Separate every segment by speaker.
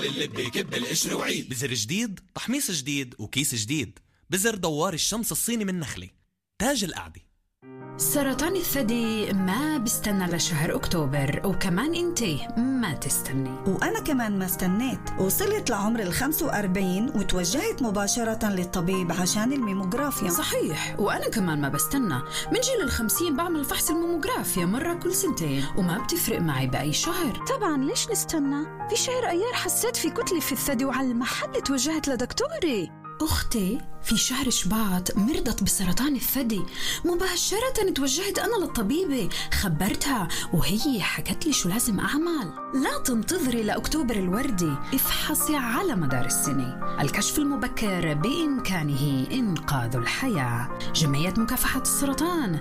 Speaker 1: اللي بيكب القشر وعيد.
Speaker 2: بزر جديد، تحميص جديد، وكيس جديد. بزر دوار الشمس الصيني من نخلة، تاج القعدة.
Speaker 3: سرطان الثدي ما بستنى لشهر أكتوبر، وكمان انتي ما تستني.
Speaker 4: وأنا كمان ما استنيت، وصلت لعمر 45 وتوجهت مباشرة للطبيب عشان الميموغرافيا.
Speaker 3: صحيح، وأنا كمان ما بستنى. من جيل 50 بعمل فحص الميموغرافيا مرة كل سنتين، وما بتفرق معي بأي شهر.
Speaker 5: طبعا ليش نستنى؟ في شهر أيار حسيت في كتلة في الثدي، وعلى المحل توجهت لدكتوري.
Speaker 3: أختي في شهر شباط مرضت بسرطان الثدي، مباشرة توجهت أنا للطبيبة، خبرتها وهي حكت لي شو لازم أعمل. لا تنتظري لأكتوبر الوردي، افحصي على مدار السنة. الكشف المبكر بإمكانه إنقاذ الحياة. جمعية مكافحة السرطان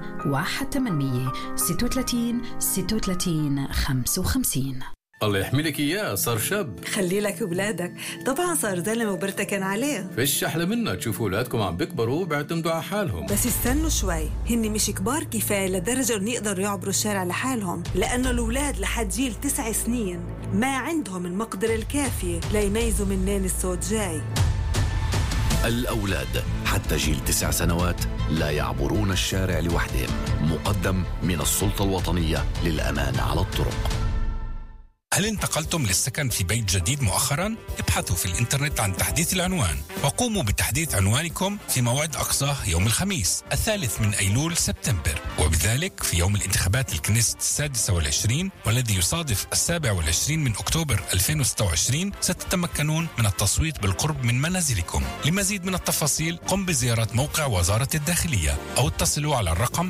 Speaker 3: 1-800-36-36-55.
Speaker 6: الله يحملك إياه، صار شاب.
Speaker 7: خلي لك أولادك، طبعا صار زلمة وبرتكن عليه.
Speaker 6: فيش أحلى منها تشوفوا أولادكم عم بيكبروا وبيعتمدوا على حالهم.
Speaker 7: بس استنوا شوي، هن مش كبار كفاية لدرجة أن يقدروا يعبروا الشارع لحالهم، لأنه الأولاد لحد جيل 9 سنين ما عندهم المقدرة الكافية ليميزوا منين الصوت جاي.
Speaker 8: الأولاد حتى جيل 9 سنوات لا يعبرون الشارع لوحدهم. مقدم من السلطة الوطنية للأمان على الطرق.
Speaker 9: هل انتقلتم للسكن في بيت جديد مؤخرا؟ ابحثوا في الإنترنت عن تحديث العنوان وقوموا بتحديث عنوانكم في موعد أقصاه يوم الخميس 3 من أيلول سبتمبر، وبذلك في يوم الانتخابات للكنيست 26 والذي يصادف 27 من أكتوبر 2026 ستتمكنون من التصويت بالقرب من منازلكم. لمزيد من التفاصيل قم بزيارة موقع وزارة الداخلية أو اتصلوا على الرقم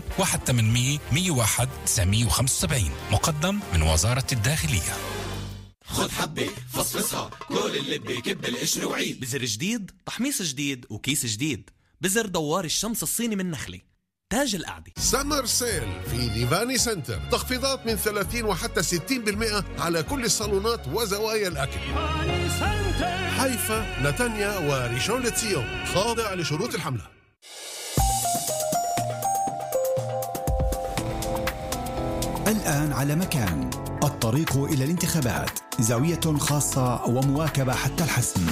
Speaker 9: 1-800-101-975 مقدم من وزارة الداخلية.
Speaker 1: خد حبة فصفصها، كل اللي بيكب القشر وعيد.
Speaker 2: بزر جديد، تحميص جديد، وكيس جديد. بزر دوار الشمس الصيني من نخلة، تاج القعدة.
Speaker 10: سمر سيل في ليفاني سنتر، تخفيضات من 30 وحتى 60% على كل الصالونات وزوايا الأكل. حيفا، نتانيا وريشون لتسيون، خاضع لشروط الحملة.
Speaker 11: الآن على مكان، الطريق إلى الانتخابات، زاوية خاصة ومواكبة حتى الحسم.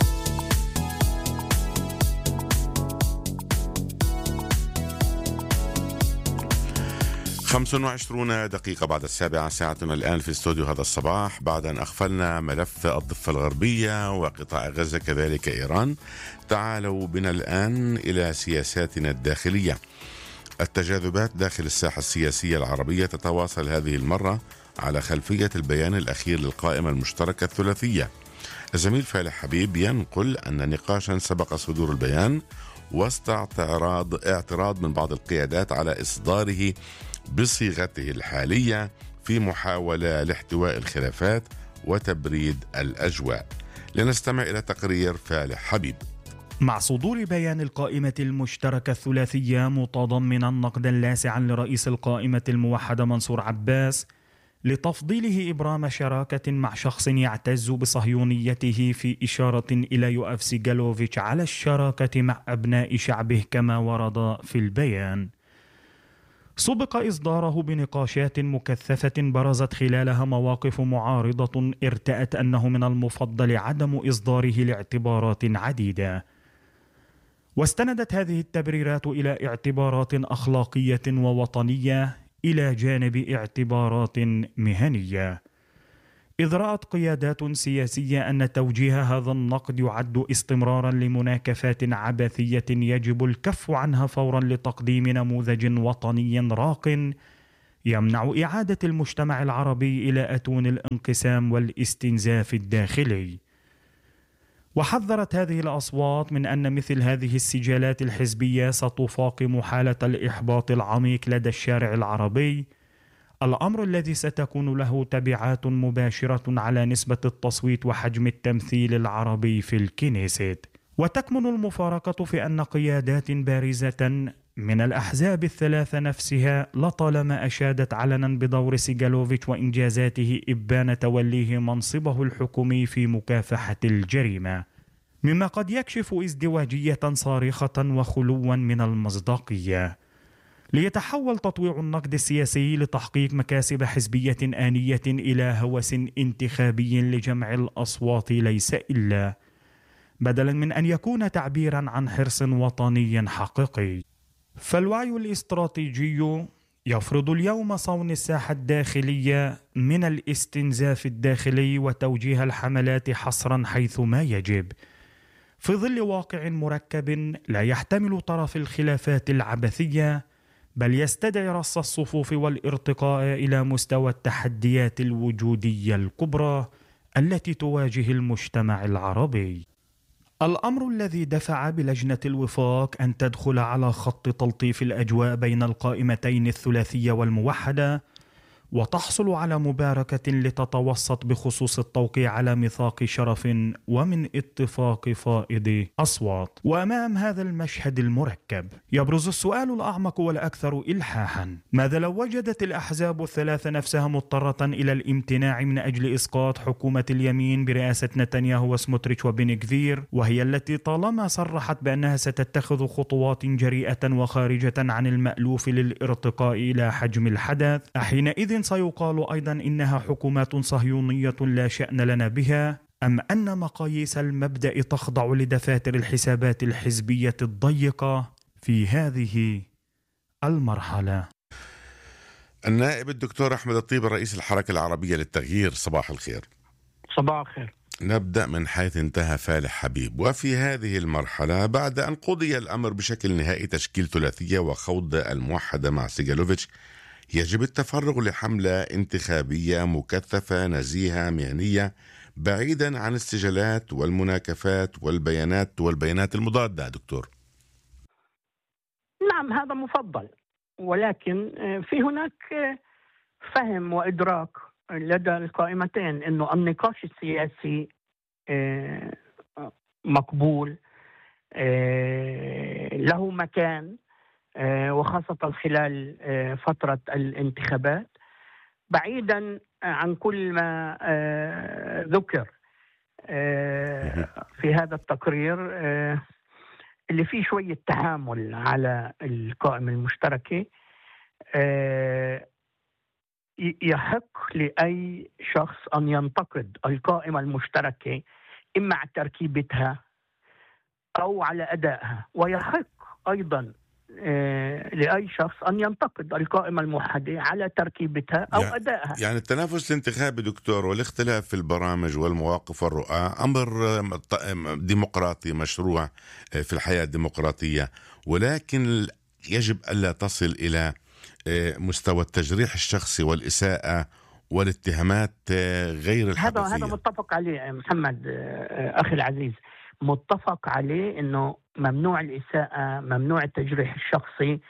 Speaker 12: 25 دقيقة بعد 7 ساعتنا الآن في استوديو هذا الصباح، بعد أن أغفلنا ملف الضفة الغربية وقطاع غزة كذلك إيران. تعالوا بنا الآن إلى سياساتنا الداخلية. التجاذبات داخل الساحة السياسية العربية تتواصل هذه المرة على خلفية البيان الأخير للقائمة المشتركة الثلاثية. الزميل فالح حبيب ينقل أن نقاشا سبق صدور البيان وسط اعتراض من بعض القيادات على إصداره بصيغته الحالية في محاولة لاحتواء الخلافات وتبريد الأجواء. لنستمع إلى تقرير فالح حبيب.
Speaker 13: مع صدور بيان القائمة المشتركة الثلاثية متضمنا نقدا لاسعا لرئيس القائمة الموحدة منصور عباس لتفضيله إبرام شراكة مع شخص يعتز بصهيونيته في إشارة إلى يؤف سيغالوفيتش على الشراكة مع أبناء شعبه كما ورد في البيان، سبق إصداره بنقاشات مكثفة برزت خلالها مواقف معارضة ارتأت أنه من المفضل عدم إصداره لاعتبارات عديدة. واستندت هذه التبريرات إلى اعتبارات أخلاقية ووطنية إلى جانب اعتبارات مهنية، إذ رأت قيادات سياسية أن توجيه هذا النقد يعد استمرارا لمناكفات عبثية يجب الكف عنها فورا لتقديم نموذج وطني راق يمنع إعادة المجتمع العربي إلى أتون الانقسام والاستنزاف الداخلي. وحذرت هذه الأصوات من أن مثل هذه السجالات الحزبية ستفاقم حالة الإحباط العميق لدى الشارع العربي، الأمر الذي ستكون له تبعات مباشرة على نسبة التصويت وحجم التمثيل العربي في الكنيست. وتكمن المفارقة في أن قيادات بارزة من الأحزاب الثلاثة نفسها لطالما أشادت علنا بدور سيغالوفيتش وإنجازاته إبان توليه منصبه الحكومي في مكافحة الجريمة، مما قد يكشف ازدواجية صارخة وخلوا من المصداقية. ليتحول تطويع النقد السياسي لتحقيق مكاسب حزبية آنية إلى هوس انتخابي لجمع الأصوات ليس إلا، بدلا من أن يكون تعبيرا عن حرص وطني حقيقي. فالوعي الاستراتيجي يفرض اليوم صون الساحة الداخلية من الاستنزاف الداخلي وتوجيه الحملات حصرا حيثما يجب، في ظل واقع مركب لا يحتمل طرف الخلافات العبثية، بل يستدعي رص الصفوف والارتقاء إلى مستوى التحديات الوجودية الكبرى التي تواجه المجتمع العربي. الأمر الذي دفع بلجنة الوفاق أن تدخل على خط تلطيف الأجواء بين القائمتين الثلاثية والموحدة وتحصل على مباركة لتتوسط بخصوص التوقيع على ميثاق شرف ومن اتفاق فائض أصوات. وأمام هذا المشهد المركب يبرز السؤال الأعمق والأكثر إلحاحا: ماذا لو وجدت الأحزاب الثلاثة نفسها مضطرة إلى الامتناع من أجل إسقاط حكومة اليمين برئاسة نتنياهو وسموتريتش وبنغفير، وهي التي طالما صرحت بأنها ستتخذ خطوات جريئة وخارجة عن المألوف للارتقاء إلى حجم الحدث؟ أحينئذ سيقال أيضا إنها حكومات صهيونية لا شأن لنا بها، أم أن مقاييس المبدأ تخضع لدفاتر الحسابات الحزبية الضيقة في هذه المرحلة؟
Speaker 12: النائب الدكتور أحمد الطيب رئيس الحركة العربية للتغيير، صباح الخير.
Speaker 14: صباح الخير.
Speaker 12: نبدأ من حيث انتهى فالح حبيب، وفي هذه المرحلة بعد أن قضي الأمر بشكل نهائي تشكيل ثلاثية وخوض الموحدة مع سيجالوفيتش، يجب التفرغ لحملة انتخابية مكثفة نزيهة مهنية بعيدا عن السجلات والمناكفات والبيانات المضادة. دكتور،
Speaker 14: نعم هذا مفضل، ولكن في هناك فهم وإدراك لدى القائمتين أنه النقاش السياسي مقبول، له مكان، وخاصة خلال فترة الانتخابات، بعيدا عن كل ما ذكر في هذا التقرير اللي فيه شوية تحامل على القائمة المشتركة. يحق لأي شخص أن ينتقد القائمة المشتركة إما على تركيبتها أو على أدائها، ويحق أيضا لأي شخص أن ينتقد القائمة الموحدة على تركيبتها أو أدائها.
Speaker 12: يعني التنافس الانتخابي دكتور والاختلاف في البرامج والمواقف والرؤى أمر ديمقراطي مشروع في الحياة الديمقراطية، ولكن يجب ألا تصل إلى مستوى التجريح الشخصي والإساءة والاتهامات غير الحقيقية.
Speaker 14: هذا متفق عليه محمد أخي العزيز، متفق عليه أنه ممنوع الإساءة، ممنوع التجريح الشخصي.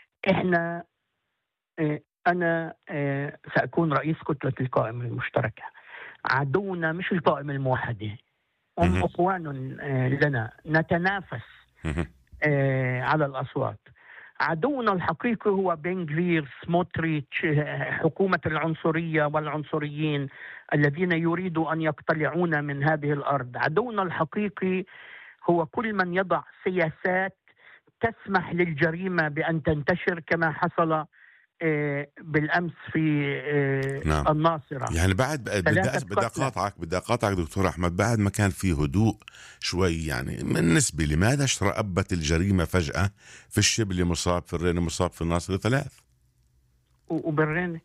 Speaker 14: أنا سأكون رئيس كتلة القائمة المشتركة. عدونا مش القائمة الموحدة، هم أخوان لنا نتنافس على الأصوات. عدونا الحقيقي هو بنغفير، سموتريتش، حكومة العنصرية والعنصريين الذين يريدوا أن يقتلعون من هذه الأرض. عدونا الحقيقي هو كل من يضع سياسات تسمح للجريمة بأن تنتشر كما حصل بالأمس في الناصرة.
Speaker 12: يعني بدي أقاطعك دكتور أحمد، بعد ما كان في هدوء شوي يعني من نسبة، لماذا اشترأبت الجريمة فجأة في الشبل مصاب، في الرين مصاب، في الناصرة 3
Speaker 14: وبالرين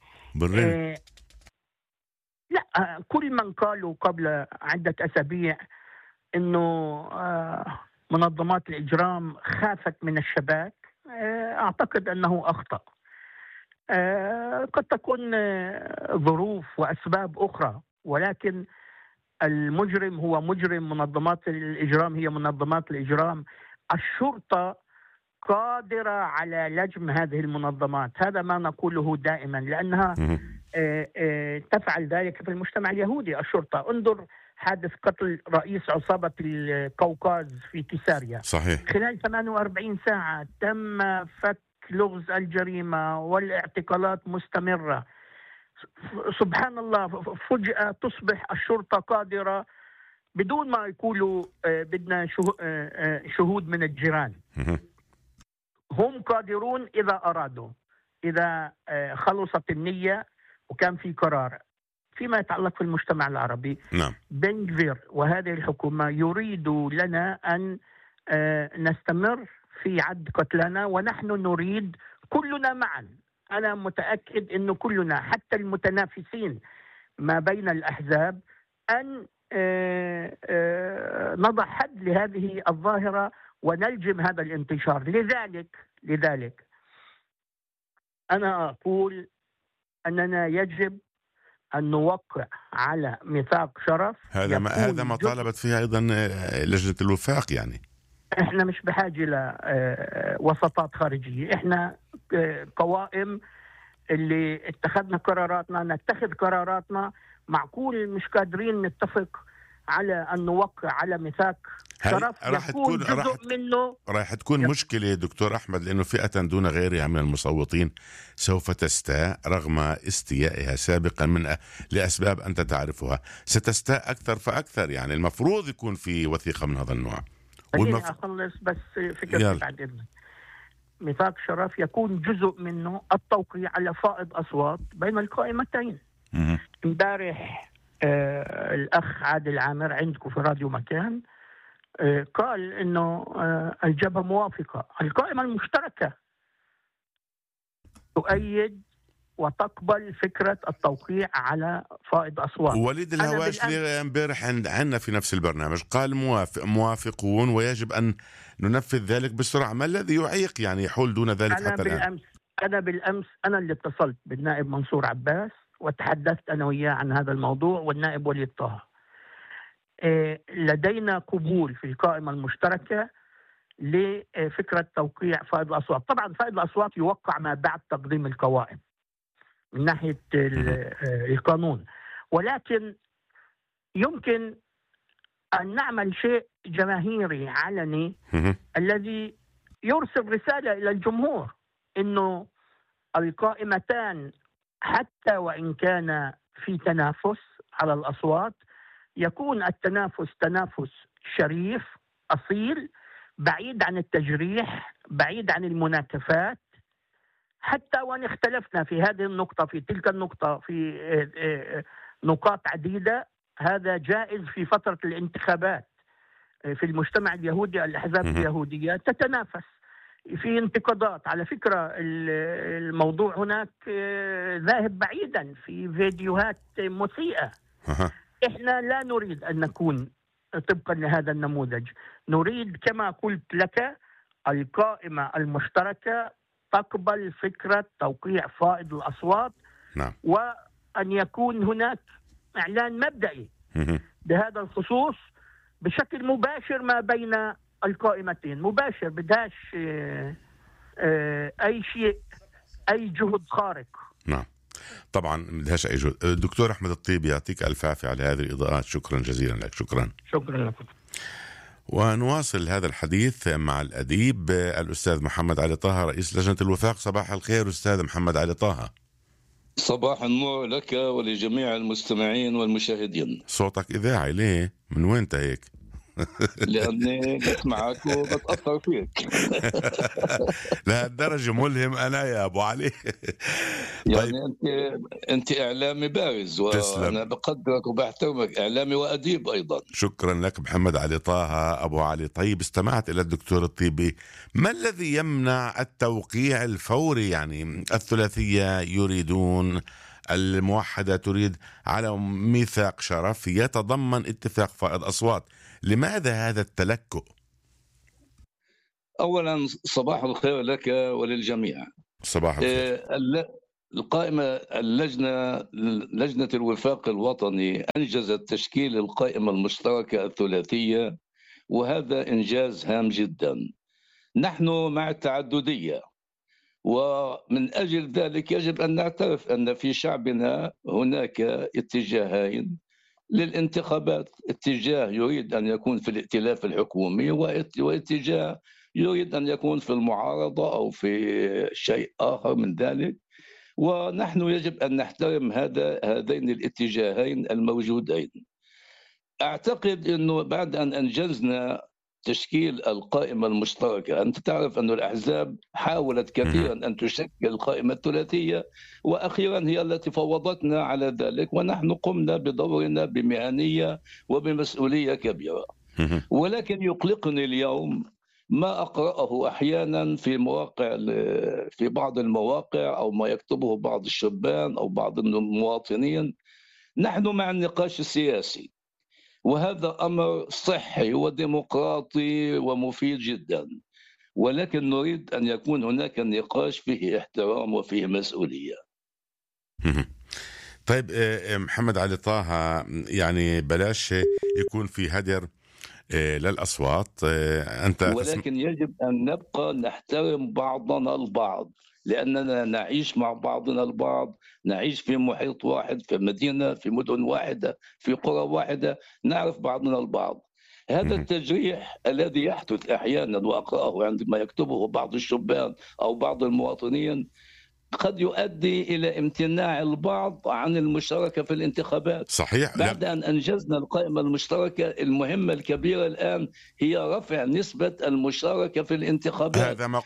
Speaker 14: لا، كل من قالوا قبل عدة أسابيع إنه منظمات الإجرام خافت من الشباك، أعتقد أنه أخطأ. قد تكون ظروف وأسباب أخرى، ولكن المجرم هو مجرم، منظمات الإجرام هي منظمات الإجرام. الشرطة قادرة على لجم هذه المنظمات، هذا ما نقوله دائما، لأنها تفعل ذلك في المجتمع اليهودي. الشرطة، انظر حادث قتل رئيس عصابة القوقاز في كيساريا.
Speaker 12: صحيح.
Speaker 14: خلال 48 ساعة تم فك لغز الجريمة والاعتقالات مستمرة. سبحان الله، فجأة تصبح الشرطة قادرة بدون ما يقولوا بدنا شهود من الجيران. هم قادرون إذا أرادوا، إذا خلصت النية وكان في قرار. فيما يتعلق في المجتمع العربي،
Speaker 12: نعم،
Speaker 14: بن غفير وهذه الحكومة يريد لنا أن نستمر في عد قتلانا، ونحن نريد كلنا معا. أنا متأكد أنه كلنا حتى المتنافسين ما بين الأحزاب أن نضع حد لهذه الظاهرة ونلجم هذا الانتشار. لذلك أنا أقول أننا يجب أن نوقع على ميثاق شرف.
Speaker 12: هذا ما طالبت فيها أيضا لجنة الوفاق. يعني
Speaker 14: إحنا مش بحاجة لوسطات خارجية، إحنا قوائم اللي اتخذنا قراراتنا نتخذ قراراتنا. معقول مش قادرين نتفق على أن نوقع على ميثاق شرف يكون جزء منه؟
Speaker 12: راح تكون مشكلة دكتور أحمد، لأنه فئة دون غيرها من المصوتين سوف تستاء رغم استيائها سابقا لأسباب أنت تعرفها، ستستاء أكثر فأكثر. يعني المفروض يكون في وثيقة من هذا النوع.
Speaker 14: أخلص بس فكرة بعد إذنك. ميثاق شرف يكون جزء منه التوقيع على فائض أصوات بين القائمتين. امبارح الأخ عادل عامر عندكم في راديو مكان قال إنه الجبهة موافقة. القائمة المشتركة تؤيد وتقبل فكرة التوقيع على فائض أصوات.
Speaker 12: وليد الهواشلي امبارح عندنا في نفس البرنامج قال موافقون ويجب أن ننفذ ذلك بسرعة. ما الذي يعيق يعني يحول دون ذلك حتى الآن؟
Speaker 14: أنا بالأمس أنا اللي اتصلت بالنائب منصور عباس وتحدثت أنا وياه عن هذا الموضوع، والنائب وليد طه. لدينا قبول في القائمة المشتركة لفكرة توقيع فائض الأصوات. طبعا فائض الأصوات يوقع ما بعد تقديم القوائم من ناحية القانون، ولكن يمكن أن نعمل شيء جماهيري علني الذي يرسل رسالة إلى الجمهور إنه القائمتان حتى وإن كان في تنافس على الأصوات يكون التنافس تنافس شريف أصيل، بعيد عن التجريح، بعيد عن المناكفات. حتى وإن اختلفنا في هذه النقطة في تلك النقطة في نقاط عديدة، هذا جائز في فترة الانتخابات. في المجتمع اليهودي الأحزاب اليهودية تتنافس في انتقادات. على فكرة الموضوع هناك ذاهب بعيدا في فيديوهات مسيئة. إحنا لا نريد أن نكون طبقا لهذا النموذج. نريد كما قلت لك القائمة المشتركة تقبل فكرة توقيع فائض الأصوات.
Speaker 12: نعم.
Speaker 14: وأن يكون هناك إعلان مبدئي بهذا الخصوص بشكل مباشر ما بين القائمتين. مباشر، بدهاش أي شيء، أي جهد خارق.
Speaker 12: نعم طبعا بدهاش أي جهد. دكتور أحمد الطيبي يعطيك ألف عافية على هذه الإضاءات. شكرا جزيلا لك. شكرا
Speaker 14: لكم.
Speaker 12: ونواصل هذا الحديث مع الأديب الأستاذ محمد علي طه رئيس لجنة الوفاق. صباح الخير أستاذ محمد علي طه.
Speaker 15: صباح النور لك ولجميع المستمعين والمشاهدين.
Speaker 12: صوتك إذاعي ليه؟ من وين أنت هيك؟
Speaker 15: لأني بسمعك وبتأثر فيك.
Speaker 12: لهالدرجة ملهم أنا يا أبو علي.
Speaker 15: يعني أنت إعلامي بارز وأنا بقدرك وبحترمك، إعلامي وأديب أيضا.
Speaker 12: شكرا لك محمد علي طه أبو علي. طيب استمعت إلى الدكتور الطيبي، ما الذي يمنع التوقيع الفوري؟ يعني الثلاثية يريدون، الموحدة تريد على ميثاق شرف يتضمن اتفاق فائض أصوات. لماذا هذا التلكؤ؟
Speaker 15: أولا صباح الخير لك وللجميع.
Speaker 12: صباح الخير.
Speaker 15: القائمة لجنة الوفاق الوطني أنجزت تشكيل القائمة المشتركة الثلاثية، وهذا إنجاز هام جدا. نحن مع التعددية، ومن أجل ذلك يجب أن نعترف أن في شعبنا هناك اتجاهين للانتخابات. اتجاه يريد أن يكون في الائتلاف الحكومي، واتجاه يريد أن يكون في المعارضة أو في شيء آخر من ذلك. ونحن يجب أن نحترم هذين الاتجاهين الموجودين. أعتقد أنه بعد أن أنجزنا تشكيل القائمة المشتركة. أنت تعرف أن الأحزاب حاولت كثيرا أن تشكل القائمة الثلاثية، وأخيرا هي التي فوضتنا على ذلك، ونحن قمنا بدورنا بمهنية وبمسؤولية كبيرة. ولكن يقلقني اليوم ما أقرأه أحيانا في بعض المواقع أو ما يكتبه بعض الشبان أو بعض المواطنين. نحن مع النقاش السياسي، وهذا أمر صحي وديمقراطي ومفيد جدا، ولكن نريد أن يكون هناك نقاش فيه احترام وفيه مسؤولية.
Speaker 12: طيب محمد علي طه، يعني بلاش يكون في هدر للأصوات.
Speaker 15: ولكن يجب أن نبقى نحترم بعضنا البعض، لأننا نعيش مع بعضنا البعض، نعيش في محيط واحد، في مدينة، في مدن واحدة، في قرى واحدة، نعرف بعضنا البعض. هذا التجريح الذي يحدث أحيانا وأقرأه عندما يكتبه بعض الشبان أو بعض المواطنين قد يؤدي إلى امتناع البعض عن المشاركة في الانتخابات.
Speaker 12: صحيح.
Speaker 15: بعد أن أنجزنا القائمة المشتركة، المهمة الكبيرة الآن هي رفع نسبة المشاركة في الانتخابات.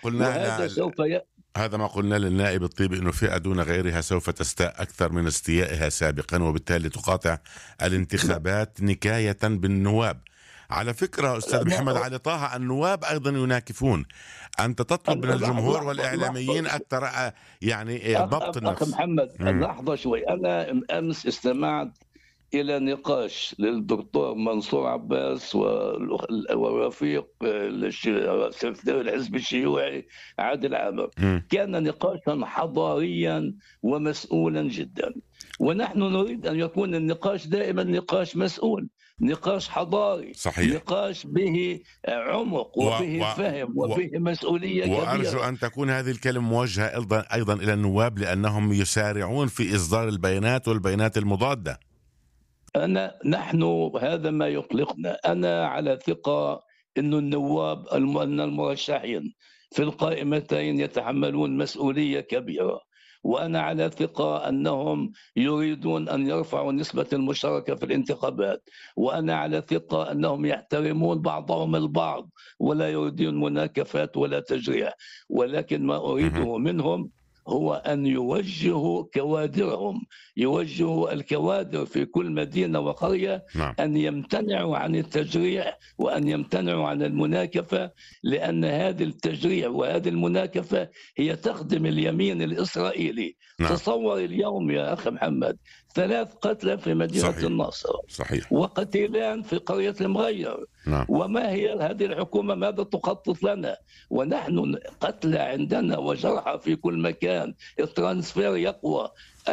Speaker 12: هذا ما قلنا للنائب الطيبي، أنه فئة دون غيرها سوف تستاء أكثر من استيائها سابقا، وبالتالي تقاطع الانتخابات نكاية بالنواب. على فكرة أستاذ محمد علي طه، النواب أيضا يناكفون. أنت تطلب من الجمهور والإعلاميين أكثر يعني ضبط النفس.
Speaker 15: أخ محمد، لحظة شوي. أنا أمس استمعت إلى نقاش للدكتور منصور عباس ورفيق سكرتير الحزب الشيوعي عادل عامر. كان نقاشا حضاريا ومسؤولا جدا، ونحن نريد أن يكون النقاش دائما نقاش مسؤول، نقاش حضاري.
Speaker 12: صحيح.
Speaker 15: نقاش به عمق وبه فهم وبه مسؤولية كبيرة.
Speaker 12: وأرجو أن تكون هذه الكلمة موجهة أيضا إلى النواب، لأنهم يسارعون في إصدار البيانات والبيانات المضادة.
Speaker 15: نحن هذا ما يقلقنا. أنا على ثقة أن النواب أن المرشحين في القائمتين يتحملون مسؤولية كبيرة، وأنا على ثقة أنهم يريدون أن يرفعوا نسبة المشاركة في الانتخابات، وأنا على ثقة أنهم يحترمون بعضهم البعض ولا يريدون مناكفات ولا تجريح. ولكن ما أريده منهم هو أن يوجهوا كوادرهم، يوجهوا الكوادر في كل مدينة وقرية أن يمتنعوا عن التجريح وأن يمتنعوا عن المناكفة، لأن هذه التجريح وهذه المناكفة هي تخدم اليمين الإسرائيلي. تصور اليوم يا أخي محمد 3 قتلى في مدينة الناصر.
Speaker 12: صحيح.
Speaker 15: وقتيلان في قرية المغير. وما هي هذه الحكومة ماذا تخطط لنا؟ ونحن قتلى عندنا وجرحى في كل مكان. الترانسفير يقوى،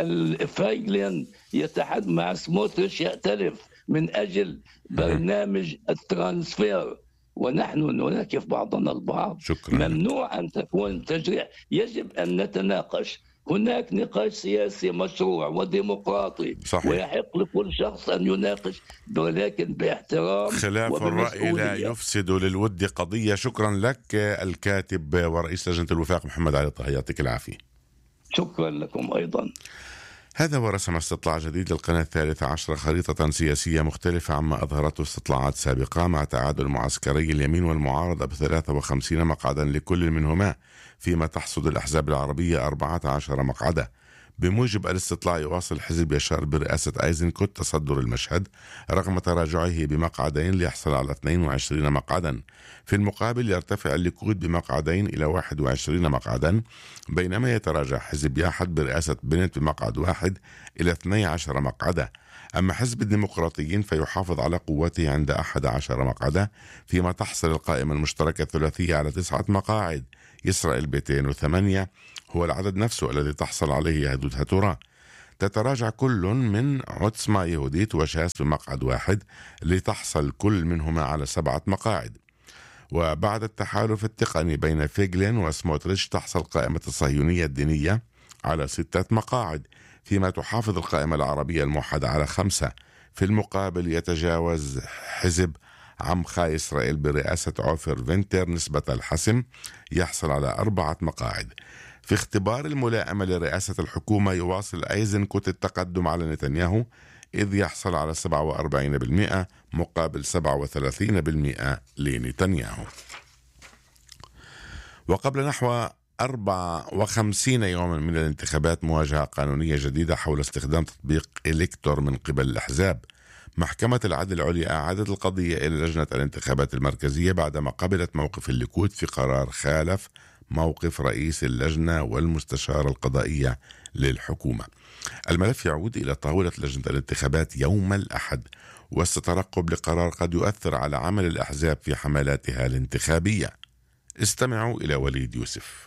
Speaker 15: الفايلين يتحد مع سموتريتش يأتلف من أجل برنامج الترانسفير، ونحن نناكف بعضنا البعض.
Speaker 12: شكرا.
Speaker 15: ممنوع أن تكون تجريح، يجب أن نتناقش. هناك نقاش سياسي مشروع وديمقراطي.
Speaker 12: صحيح.
Speaker 15: ويحق لكل شخص أن يناقش، ولكن باحترام.
Speaker 12: خلاف الرأي لا يفسد للود قضية. شكرا لك الكاتب ورئيس لجنة الوفاق محمد علي طه، يعطيك العافية.
Speaker 15: شكرا لكم أيضا.
Speaker 12: هذا ورسم استطلاع جديد للقناة 13 خريطة سياسية مختلفة عما أظهرته استطلاعات سابقة، مع تعادل معسكري اليمين والمعارضة ب53 مقعدا لكل منهما، فيما تحصد الأحزاب العربية 14 مقعدا. بموجب الاستطلاع يواصل حزب يشار برئاسة أيزنكوت تصدر المشهد رغم تراجعه بمقعدين ليحصل على 22 مقعدا. في المقابل يرتفع الليكود بمقعدين إلى 21 مقعدا، بينما يتراجع حزب ياحد برئاسة بنت بمقعد واحد إلى 12 مقعدا. أما حزب الديمقراطيين فيحافظ على قوته عند 11 مقعدا، فيما تحصل القائمة المشتركة الثلاثية على 9 مقاعد. إسرائيل 208 هو العدد نفسه الذي تحصل عليه يهودت هتورا. تتراجع كل من عتصمة يهوديت وشاس بمقعد واحد لتحصل كل منهما على 7 مقاعد. وبعد التحالف التقني بين فيغلين وسموتريتش تحصل قائمة الصهيونية الدينية على 6 مقاعد، فيما تحافظ القائمة العربية الموحدة على 5. في المقابل يتجاوز حزب عمخا إسرائيل برئاسة عوفر فينتر نسبة الحسم، يحصل على 4 مقاعد. في اختبار الملائمة لرئاسة الحكومة يواصل أيزنكوت التقدم على نتنياهو إذ يحصل على 47% مقابل 37% لنتنياهو. وقبل نحو 54 يوما من الانتخابات مواجهة قانونية جديدة حول استخدام تطبيق إلكتور من قبل الأحزاب. محكمة العدل العليا أعادت القضية إلى لجنة الانتخابات المركزية بعدما قبلت موقف الليكود في قرار خالف موقف رئيس اللجنة والمستشارة القضائية للحكومة. الملف يعود إلى طاولة لجنة الانتخابات يوم الأحد وسط ترقب لقرار قد يؤثر على عمل الأحزاب في حملاتها الانتخابية. استمعوا إلى وليد يوسف.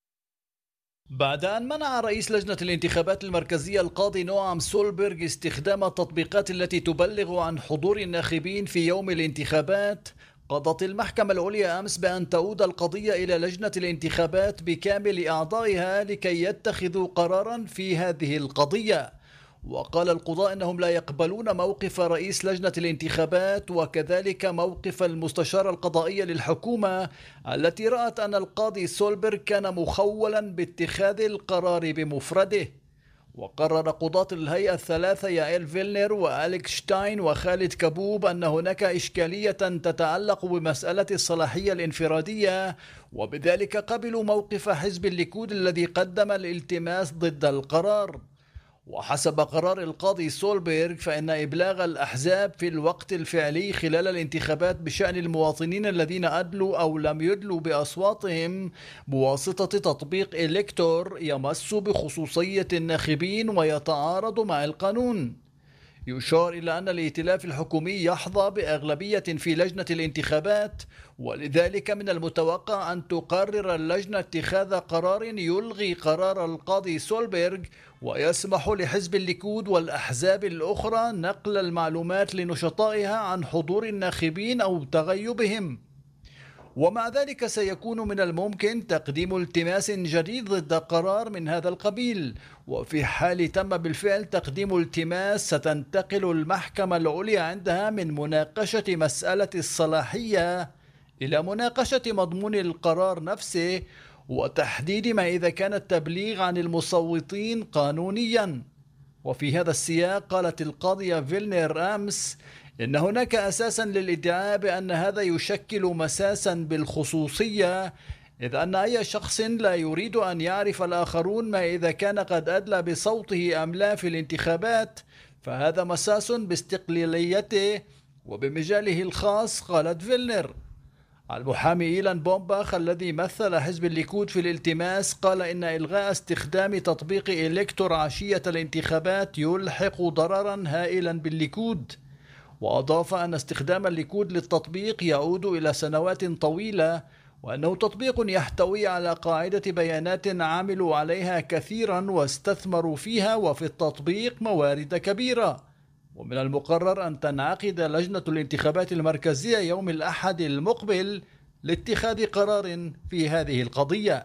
Speaker 16: بعد أن منع رئيس لجنة الانتخابات المركزية القاضي نوعم سولبرغ استخدام التطبيقات التي تبلغ عن حضور الناخبين في يوم الانتخابات، قضت المحكمة العليا أمس بأن تعود القضية إلى لجنة الانتخابات بكامل أعضائها لكي يتخذوا قرارا في هذه القضية. وقال القضاء أنهم لا يقبلون موقف رئيس لجنة الانتخابات وكذلك موقف المستشارة القضائية للحكومة التي رأت أن القاضي سولبرغ كان مخولا باتخاذ القرار بمفرده. وقرر قضاة الهيئة الثلاثة يائيل فيلنر وأليكس شتاين وخالد كبوب أن هناك إشكالية تتعلق بمسألة الصلاحية الانفرادية، وبذلك قبلوا موقف حزب الليكود الذي قدم الالتماس ضد القرار. وحسب قرار القاضي سولبرغ فإن إبلاغ الأحزاب في الوقت الفعلي خلال الانتخابات بشأن المواطنين الذين أدلوا أو لم يدلوا بأصواتهم بواسطة تطبيق إلكتور يمس بخصوصية الناخبين ويتعارض مع القانون. يشار إلى أن الائتلاف الحكومي يحظى بأغلبية في لجنة الانتخابات، ولذلك من المتوقع أن تقرر اللجنة اتخاذ قرار يلغي قرار القاضي سولبرغ ويسمح لحزب الليكود والأحزاب الأخرى نقل المعلومات لنشطائها عن حضور الناخبين أو تغيبهم. ومع ذلك سيكون من الممكن تقديم التماس جديد ضد قرار من هذا القبيل، وفي حال تم بالفعل تقديم التماس ستنتقل المحكمة العليا عندها من مناقشة مسألة الصلاحية إلى مناقشة مضمون القرار نفسه وتحديد ما إذا كان التبليغ عن المصوتين قانونيا. وفي هذا السياق قالت القاضية فيلنر أمس إن هناك أساسا للادعاء بأن هذا يشكل مساسا بالخصوصية، إذ أن أي شخص لا يريد أن يعرف الآخرون ما إذا كان قد أدلى بصوته أم لا في الانتخابات فهذا مساس باستقلاليته وبمجاله الخاص. قالت فيلنر. المحامي إيلان بومباخ الذي مثل حزب الليكود في الالتماس قال إن إلغاء استخدام تطبيق إلكتور عشية الانتخابات يلحق ضررا هائلا بالليكود، وأضاف أن استخدام الليكود للتطبيق يعود إلى سنوات طويلة، وأنه تطبيق يحتوي على قاعدة بيانات عملوا عليها كثيرا واستثمروا فيها وفي التطبيق موارد كبيرة. ومن المقرر أن تنعقد لجنة الانتخابات المركزية يوم الأحد المقبل لاتخاذ قرار في هذه القضية.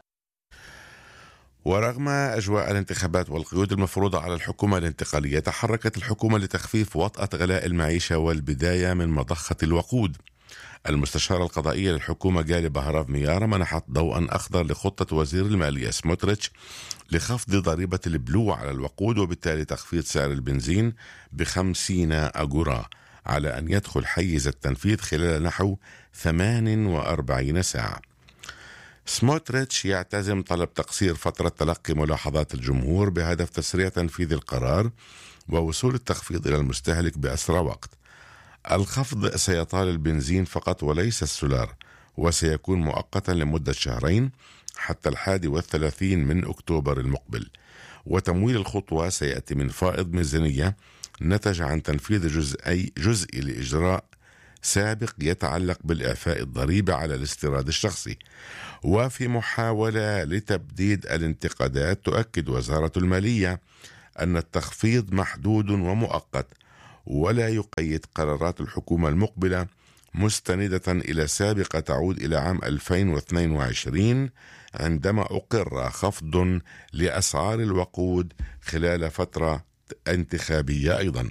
Speaker 12: ورغم أجواء الانتخابات والقيود المفروضة على الحكومة الانتقالية، تحركت الحكومة لتخفيف وطأة غلاء المعيشة والبداية من مضخة الوقود. المستشارة القضائية للحكومة جالي بهراف ميارة منحت ضوءا أخضر لخطة وزير المالية سموتريتش لخفض ضريبة البلو على الوقود وبالتالي تخفيض سعر البنزين ب50 أغورا على أن يدخل حيز التنفيذ خلال نحو 48 ساعة. سموتريتش يعتزم طلب تقصير فترة تلقي ملاحظات الجمهور بهدف تسريع تنفيذ القرار ووصول التخفيض إلى المستهلك بأسرع وقت. الخفض سيطال البنزين فقط وليس السولار، وسيكون مؤقتا لمدة 2 شهرين حتى 31 من أكتوبر المقبل. وتمويل الخطوة سيأتي من فائض ميزانية نتج عن تنفيذ جزئي لإجراء سابق يتعلق بالإعفاء الضريبة على الاستيراد الشخصي. وفي محاولة لتبديد الانتقادات، تؤكد وزارة المالية أن التخفيض محدود ومؤقت ولا يقيد قرارات الحكومة المقبلة، مستندة إلى سابقة تعود إلى عام 2022 عندما أقر خفض لأسعار الوقود خلال فترة انتخابية أيضا.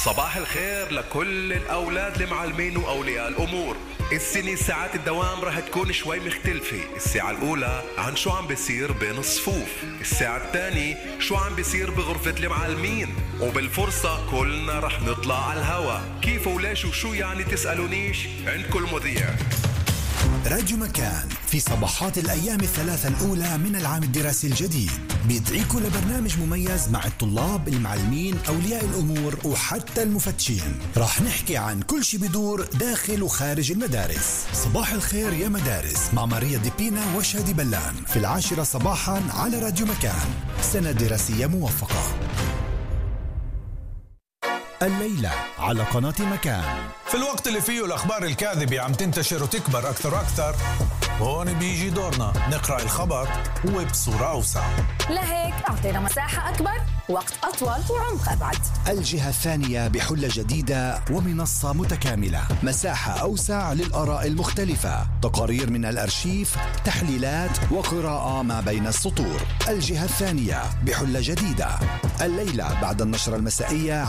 Speaker 17: صباح الخير لكل الأولاد المعلمين وأولياء الأمور. السنة ساعات الدوام رح تكون شوي مختلفة. الساعة الأولى عن شو عم بيصير بين الصفوف، الساعة الثانية شو عم بيصير بغرفة المعلمين، وبالفرصة كلنا رح نطلع على الهوا. كيف وليش وشو يعني تسألونيش، عندكم المذيع.
Speaker 11: راديو مكان في صباحات الأيام الثلاثة الأولى من العام الدراسي الجديد بيدعيكم لبرنامج مميز مع الطلاب، المعلمين، أولياء الأمور وحتى المفتشين. راح نحكي عن كل شي بدور داخل وخارج المدارس. صباح الخير يا مدارس مع ماريا ديبينا وشادي بلان في 10 صباحا على راديو مكان. سنة دراسية موفقة. الليلة على قناة مكان.
Speaker 18: في الوقت اللي فيه الأخبار الكاذبة عم تنتشر وتكبر أكثر وأكثر، هون بيجي دورنا نقرأ الخبر وبصورة أوسع.
Speaker 19: لهيك أعطينا مساحة أكبر، وقت أطول وعمق أبعد.
Speaker 11: الجهة الثانية بحلة جديدة ومنصة متكاملة، مساحة أوسع للآراء المختلفة، تقارير من الأرشيف، تحليلات وقراءة ما بين السطور. الجهة الثانية بحلة جديدة الليلة بعد النشرة المسائية